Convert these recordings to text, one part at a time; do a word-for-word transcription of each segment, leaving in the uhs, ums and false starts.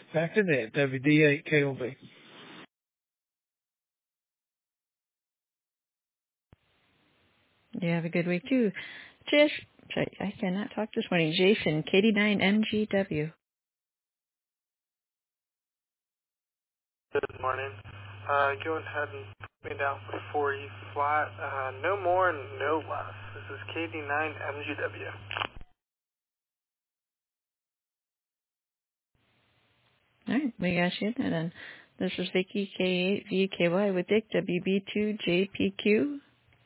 back to net, W D eight K O B. You have a good week, too. Jish, I cannot talk this morning. Jason, K D nine M G W. Good morning. Uh, go ahead and put me down for four E flat. Uh, no more, no less. This is K D nine M G W. All right, we got you. And then this is Vicky, K eight V K Y with Dick, W B two J P Q.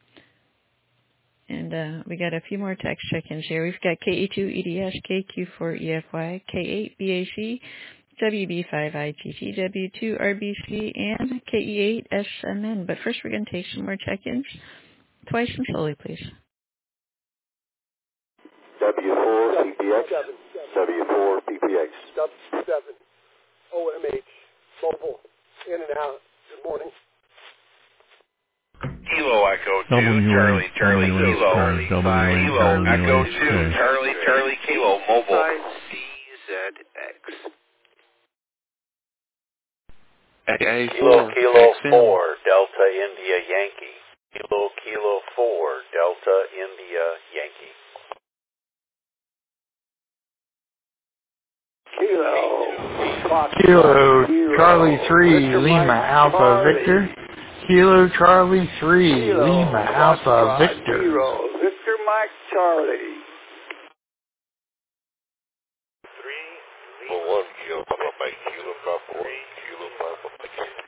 And uh, we got a few more text check-ins here. We've got K E two E D S, K Q four E F Y, K eight B A C, W B five I T T, W two R B C, and K E eight S M N. But first we're going to take some more check-ins. Twice and slowly, please. W four P P X, W four P P X. W seven O M H, mobile, in and out. Good morning. Kilo Echo two, Charlie, Charlie, Kilo, Charlie, five, Kilo, Echo two, Charlie, Charlie, Kilo, mobile, C Z X. Kilo, Kilo four, Delta, India, Yankee. Kilo, Kilo four, Delta, India, Yankee. Kilo, Kilo, Charlie three, Lima, Alpha, Victor. Kilo, Charlie three, Lima, Alpha, Victor. Zero, Victor, Mike, Charlie. Three, Lima, one, Kilo, Papa, Mike, Kilo, Papa, one, Kilo, Papa, Mike.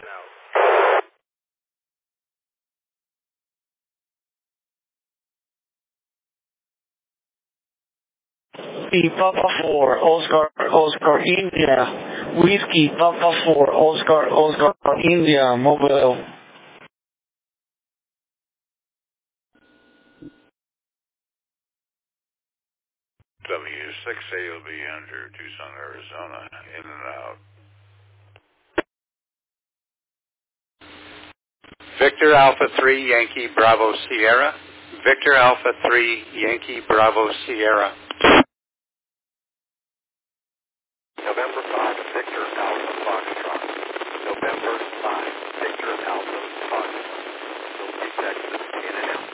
Papa four, Oscar, Oscar, India. Whiskey, Papa four, Oscar, Oscar, India, mobile. W six A will be under Tucson, Arizona, in and out. Victor Alpha three, Yankee Bravo Sierra. Victor Alpha three, Yankee Bravo Sierra. November five, Victor Alpha Foxtrot. November five, Victor Alpha Foxtrot. Oak Texas, in and out.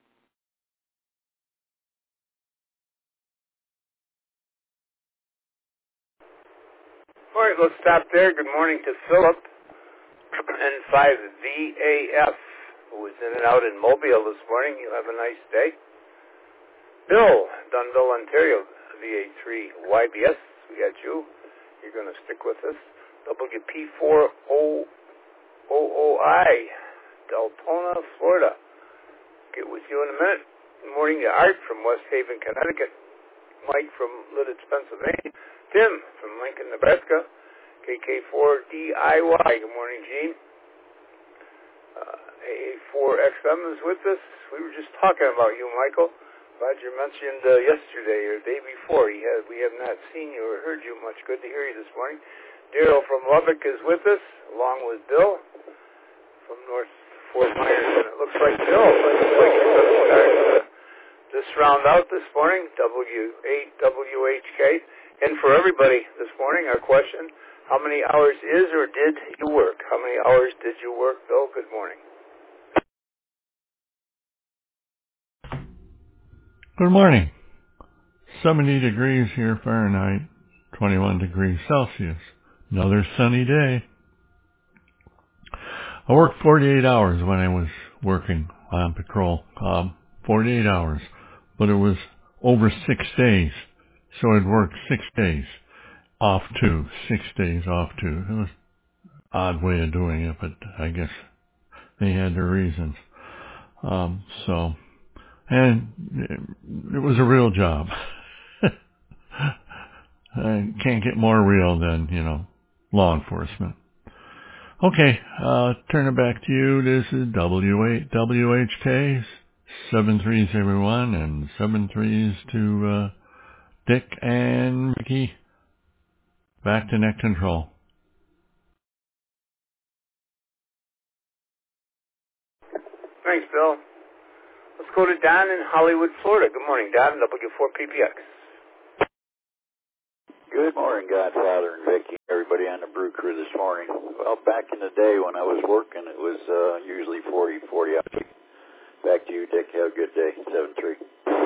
All right, let's stop there. Good morning to Philip, N five V A F, who was in and out in Mobile this morning. You have a nice day. Bill, Dunville, Ontario, V A three Y B S, we got you. You're going to stick with us. W P four O O I, Deltona, Florida. Get with you in a minute. Good morning to Art from West Haven, Connecticut. Mike from Lidditz, Pennsylvania. Tim from Lincoln, Nebraska. K K four D I Y. Good morning, Gene. Uh, A A four X M is with us. We were just talking about you, Michael. Roger mentioned uh, yesterday or the day before. He has, we have not seen you or heard you much. Good to hear you this morning. Daryl from Lubbock is with us, along with Bill from North Fort Myers. And it looks like Bill looks like he's going to start uh, this round out this morning, W eight W H K. And for everybody this morning, our question, how many hours is or did you work? How many hours did you work, Bill? Good morning. Good morning. seventy degrees here Fahrenheit, twenty-one degrees Celsius. Another sunny day. I worked forty-eight hours when I was working on patrol. Um, forty-eight hours. But it was over six days. So I'd work six days. Off two. Six days off two. It was an odd way of doing it, but I guess they had their reasons. Um, so, and it, it was a real job. I can't get more real than, you know, law enforcement. Okay, uh, turn it back to you. This is W eight W H K, seven threes everyone, and seven threes to, uh, Dick and Ricky. Back to net control. Thanks, Bill. Let's go to Don in Hollywood, Florida. Good morning, Don, W four P P X. Good morning, Godfather and Vicky, everybody on the morning. Well, back in the day when I was working, it was uh, usually forty, forty hours. Back to you, Dick. Have a good day. seven three.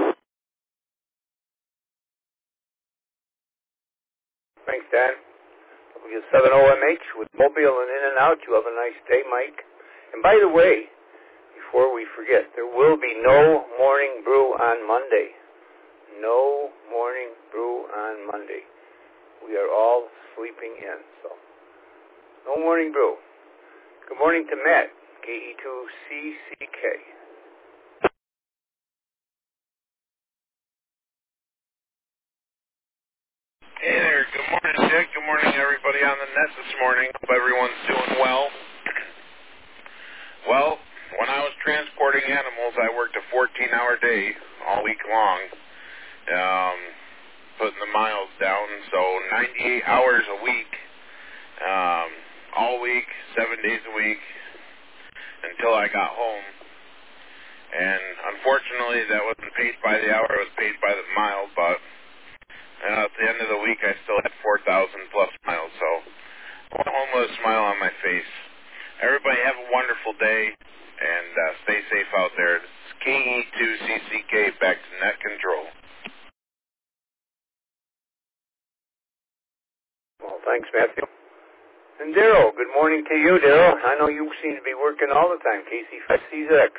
Thanks, Dan. W seven O M H with Mobile and In and Out. You have a nice day, Mike. And by the way, before we forget, there will be no morning brew on Monday. No morning brew on Monday. We are all sleeping in, so no morning brew. Good morning to Matt, K E two C C K. Hey there, good morning, Dick. Good morning, everybody on the net this morning. Hope everyone's doing well. Well, when I was transporting animals, I worked a fourteen-hour day all week long, um, putting the miles down, so ninety-eight hours a week, um, all week, seven days a week, until I got home. And unfortunately, that wasn't paid by the hour, it was paid by the mile, but Uh, at the end of the week, I still had four thousand plus miles, so I went home with a smile on my face. Everybody have a wonderful day, and uh, stay safe out there. This is K E two C C K, back to net control. Well, thanks, Matthew. And Daryl, good morning to you, Daryl. I know you seem to be working all the time, K C five C X.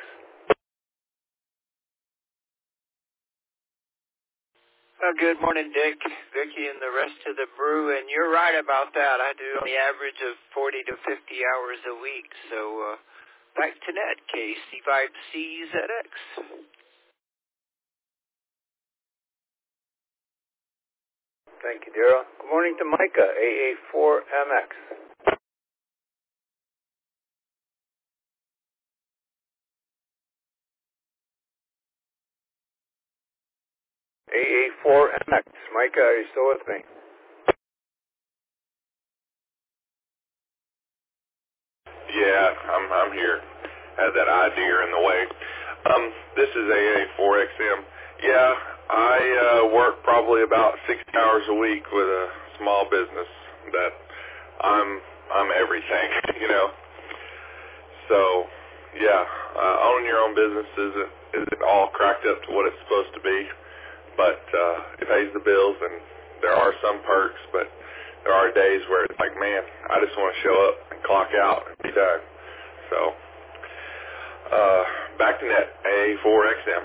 Well, good morning, Dick, Vicki, and the rest of the brew. And you're right about that. I do on the average of forty to fifty hours a week. So uh, back to net, K C five C Z X. Thank you, Daryl. Good morning to Micah, A A four M X. A A four M X. Micah, are you still with me? Yeah, I'm I'm here. Had that I D er in the way. Um, this is A A four X M. Yeah, I uh, work probably about sixty hours a week with a small business that I'm I'm everything, you know. So yeah, uh, owning your own business isn't isn't all cracked up to what it's supposed to be. But uh, it pays the bills, and there are some perks, but there are days where it's like, man, I just want to show up and clock out and be done. So, uh, back to net, A A four X M.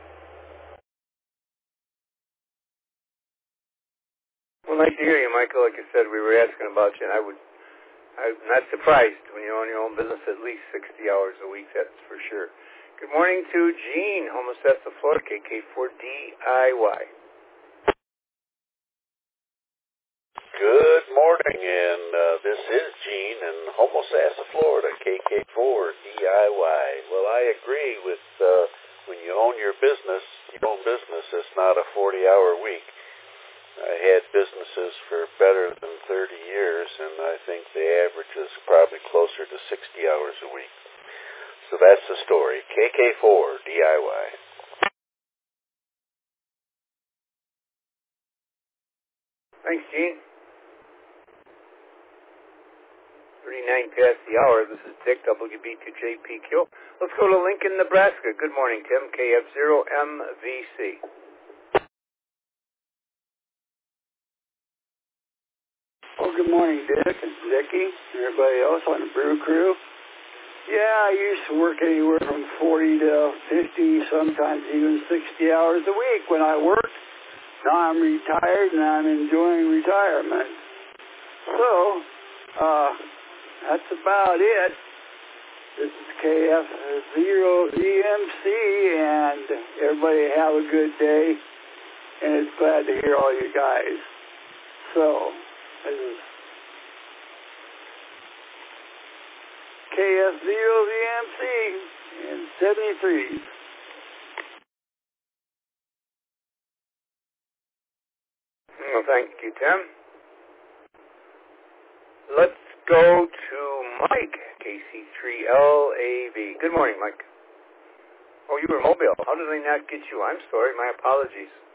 Well, nice to hear you, Michael. Like I said, we were asking about you, and I would, I'm not surprised when you own your own business at least sixty hours a week, that's for sure. Good morning to Gene, Homosassa, Florida, K K four D I Y. Good morning, and uh, this is Gene in Homosassa, Florida, K K four D I Y. Well, I agree with uh, when you own your business, your own business, it's not a forty-hour week. I had businesses for better than thirty years, and I think the average is probably closer to sixty hours a week. So that's the story. K K four D I Y. Thanks, Gene. thirty-nine past the hour. This is Dick, W B two J P Q. Let's go to Lincoln, Nebraska. Good morning, Tim, K F zero M V C. Oh, good morning, Dick and Vicki, and everybody else on the Brew Crew. Yeah, I used to work anywhere from forty to fifty, sometimes even sixty hours a week when I worked. Now I'm retired and I'm enjoying retirement. So, uh, that's about it. This is K F zero E M C, and everybody have a good day, and it's glad to hear all you guys. So, this is K F zero V M C in seventy-three. Well, thank you, Tim. Let's go to Mike, K C three L A V. Good morning, Mike. Oh, you were Mobile. How did I not get you? I'm sorry. My apologies.